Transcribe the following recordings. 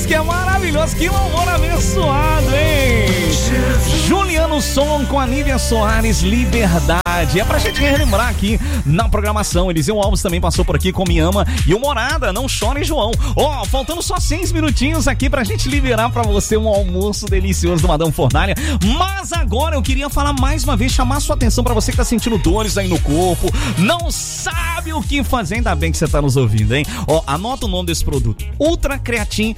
que é maravilhoso, que louvor abençoado, hein? Juliano Som com a Nívia Soares, Liberdade. É pra gente relembrar aqui na programação. Eliseu Alves também passou por aqui com Me Ama e o Morada, Não Chore, João. Ó, faltando só 6 minutinhos aqui pra gente liberar pra você um almoço delicioso do Madame Fornalha. Mas agora eu queria falar mais uma vez, chamar sua atenção pra você que tá sentindo dores aí no corpo, não sabe o que fazer, ainda bem que você tá nos ouvindo, hein? Ó, anota o nome desse produto, Ultra Creatin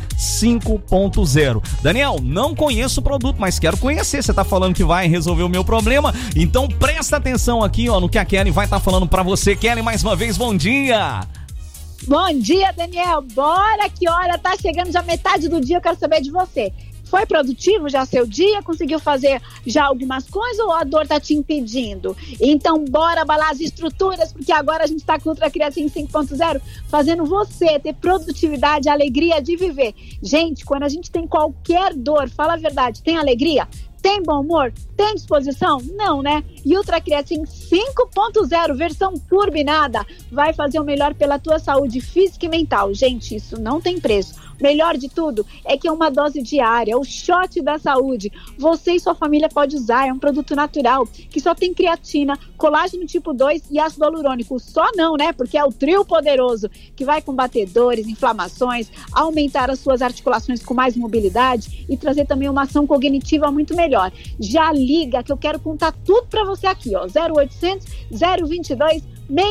5.0. Daniel, não conheço o produto, mas quero conhecer. Você tá falando que vai resolver o meu problema, então presta atenção aqui, ó, no que a Kelly vai estar falando pra você. Kelly, mais uma vez, bom dia! Bom dia, Daniel, bora, que hora, tá chegando já metade do dia, eu quero saber de você. Foi produtivo já seu dia? Conseguiu fazer já algumas coisas ou a dor tá te impedindo? Então bora abalar as estruturas, porque agora a gente tá com o Ultra Creatin 5.0 fazendo você ter produtividade, alegria de viver. Gente, quando a gente tem qualquer dor, fala a verdade, tem alegria? Tem bom humor? Tem disposição? Não, né? E Ultra Creatin 5.0, versão turbinada, vai fazer o melhor pela tua saúde física e mental. Gente, isso não tem preço. Melhor de tudo é que é uma dose diária, o shot da saúde. Você e sua família pode usar, é um produto natural, que só tem creatina, colágeno tipo 2 e ácido hialurônico. Só não, né? Porque é o trio poderoso que vai combater dores, inflamações, aumentar as suas articulações com mais mobilidade e trazer também uma ação cognitiva muito melhor. Já liga que eu quero contar tudo pra você aqui, ó, 0800 022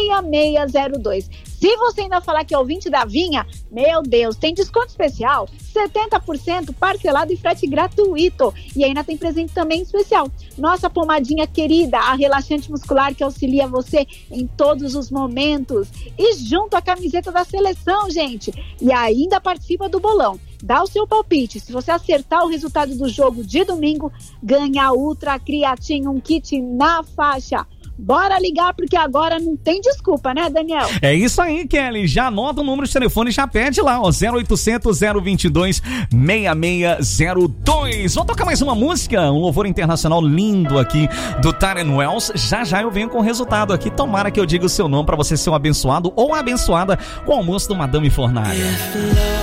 6602. Se você ainda falar que é ouvinte da Vinha, meu Deus, tem desconto especial, 70% parcelado e frete gratuito. E ainda tem presente também especial. Nossa pomadinha querida, a relaxante muscular que auxilia você em todos os momentos. E junto à camiseta da seleção, gente. E ainda participa do bolão. Dá o seu palpite. Se você acertar o resultado do jogo de domingo, ganha Ultra Creatin, um kit na faixa. Bora ligar, porque agora não tem desculpa, né, Daniel? É isso aí, Kelly. Já anota o número de telefone e já pede lá, ó, 0800 022 6602. Vamos tocar mais uma música, um louvor internacional lindo aqui do Taren Wells. Já eu venho com o resultado aqui. Tomara que eu diga o seu nome pra você ser um abençoado ou abençoada com o almoço do Madame Fornalha.